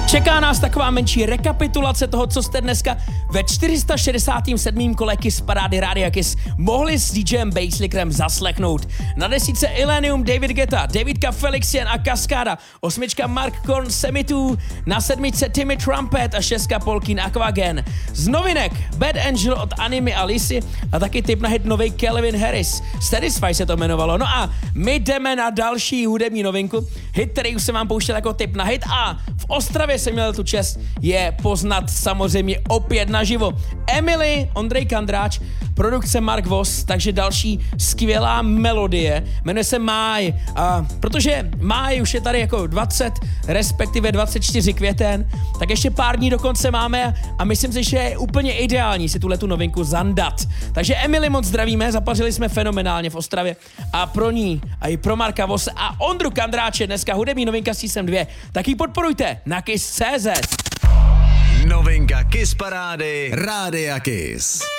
Čeká nás taková menší rekapitulace toho, co jste dneska ve 467. kole Kiss parády Rádia Kiss mohli s DJem Basslickerem zaslechnout. Na desíce Illenium, David Guetta, Davidka Felixian a Cascada, 8. Mark Korn, Semitu, na 7. Timmy Trumpet a 6. Polkin Aquagen. Z novinek Bad Angel od Animy a Lissy a taky tip na hit novej Calvin Harris. Satisfy se to jmenovalo. No a my jdeme na další hudební novinku. Hit, který už jsem vám pouštěl jako tip na hit a v Ostravě jsem měl tu čest je poznat samozřejmě opět naživo. Emily, Ondrej Kandráč, produkce Mark Voss, takže další skvělá melodie, jmenuje se Máj. A protože Máj už je tady jako 20, respektive 24 květen, tak ještě pár dní dokonce máme a myslím si, že je úplně ideální si tuhletu novinku zandat. Takže Emily moc zdravíme, zapařili jsme fenomenálně v Ostravě a pro ní a i pro Marka Vosse a Ondru Kandráče dneska hudební novinka s číslem 2. Tak ji podporujte na Kiss.cz. Novinka Kiss parády Rádia Kiss.